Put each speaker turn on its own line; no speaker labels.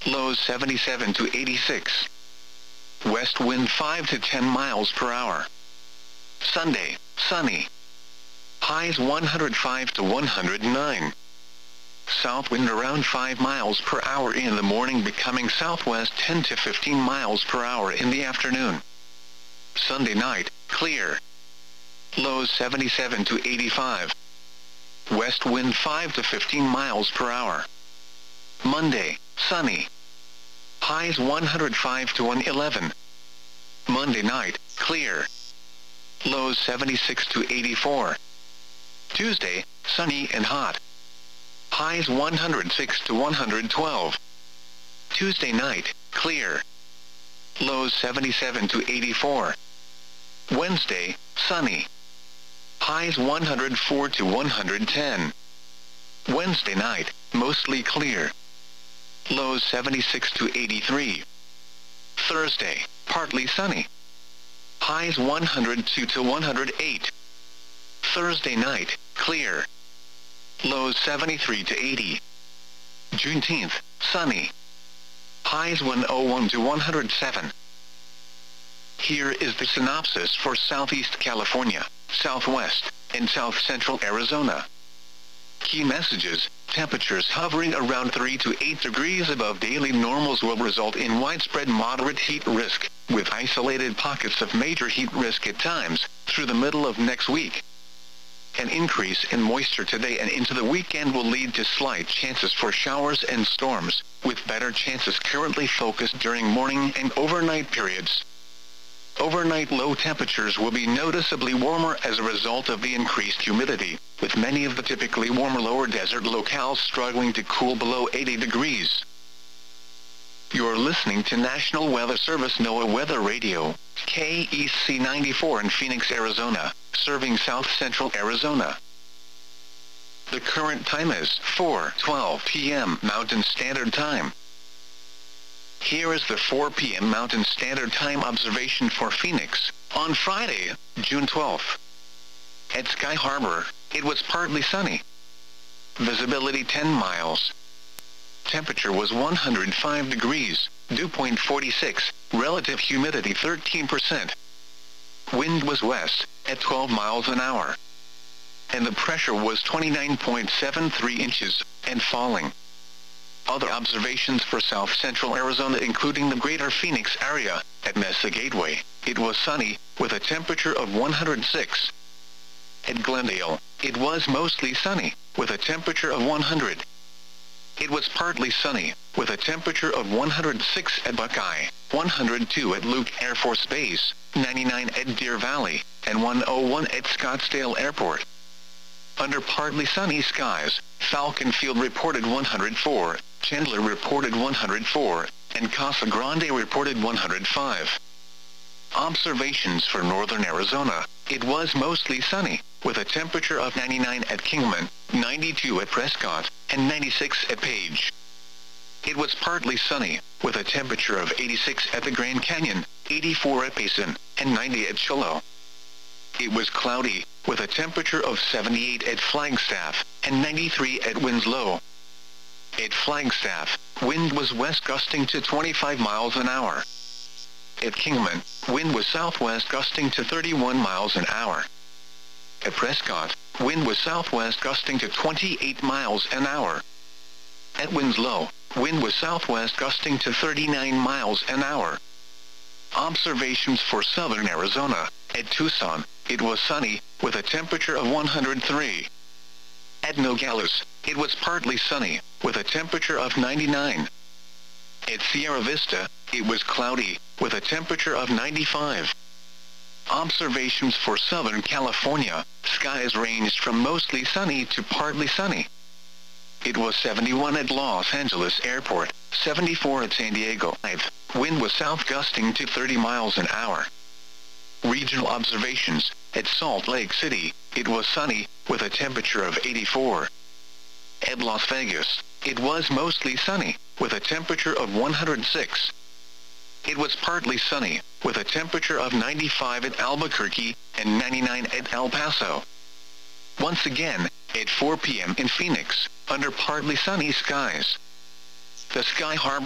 Lows 77 to 86. West wind 5 to 10 miles per hour. Sunday, sunny. Highs 105 to 109. South wind around 5 miles per hour in the morning, becoming southwest 10 to 15 miles per hour in the afternoon. Sunday night, clear. Lows 77 to 85. West wind 5 to 15 miles per hour. Monday, sunny. Highs 105 to 111. Monday night, clear. Lows 76 to 84. Tuesday, sunny and hot. Highs 106 to 112. Tuesday night, clear. Lows 77 to 84. Wednesday, sunny. Highs 104 to 110. Wednesday night, mostly clear. Lows 76 to 83. Thursday, partly sunny. Highs 102 to 108. Thursday night, clear. Lows 73 to 80. Juneteenth, sunny. Highs 101 to 107. Here is the synopsis for Southeast California, Southwest, and South Central Arizona. Key messages: temperatures hovering around 3 to 8 degrees above daily normals will result in widespread moderate heat risk, with isolated pockets of major heat risk at times, through the middle of next week. An increase in moisture today and into the weekend will lead to slight chances for showers and storms, with better chances currently focused during morning and overnight periods. Overnight low temperatures will be noticeably warmer as a result of the increased humidity, with many of the typically warmer lower desert locales struggling to cool below 80 degrees. You're listening to National Weather Service NOAA Weather Radio, KEC 94 in Phoenix, Arizona, serving South Central Arizona. The current time is 4:12 p.m. Mountain Standard Time. Here is the 4 p.m. Mountain Standard Time observation for Phoenix, on Friday, June 12th. At Sky Harbor, it was partly sunny. Visibility 10 miles. Temperature was 105 degrees, dew point 46, relative humidity 13%. Wind was west, at 12 miles an hour. And the pressure was 29.73 inches, and falling. Other observations for South Central Arizona, including the greater Phoenix area. At Mesa Gateway, it was sunny, with a temperature of 106. At Glendale, it was mostly sunny, with a temperature of 100. It was partly sunny, with a temperature of 106 at Buckeye, 102 at Luke Air Force Base, 99 at Deer Valley, and 101 at Scottsdale Airport. Under partly sunny skies, Falcon Field reported 104, Chandler reported 104, and Casa Grande reported 105. Observations for northern Arizona: it was mostly sunny, with a temperature of 99 at Kingman, 92 at Prescott, and 96 at Page. It was partly sunny, with a temperature of 86 at the Grand Canyon, 84 at Payson, and 90 at Shiloh. It was cloudy, with a temperature of 78 at Flagstaff, and 93 at Winslow. At Flagstaff, wind was west gusting to 25 miles an hour. At Kingman, wind was southwest gusting to 31 miles an hour. At Prescott, wind was southwest gusting to 28 miles an hour. At Winslow, wind was southwest gusting to 39 miles an hour. Observations for southern Arizona: at Tucson, it was sunny, with a temperature of 103. At Nogales, it was partly sunny, with a temperature of 99. At Sierra Vista, it was cloudy, with a temperature of 95. Observations for Southern California: skies ranged from mostly sunny to partly sunny. It was 71 at Los Angeles Airport, 74 at San Diego. Wind was south gusting to 30 miles an hour. Regional observations: at Salt Lake City, it was sunny, with a temperature of 84. At Las Vegas, it was mostly sunny, with a temperature of 106. It was partly sunny, with a temperature of 95 at Albuquerque, and 99 at El Paso. Once again, at 4 p.m. in Phoenix, under partly sunny skies. The Sky Harbor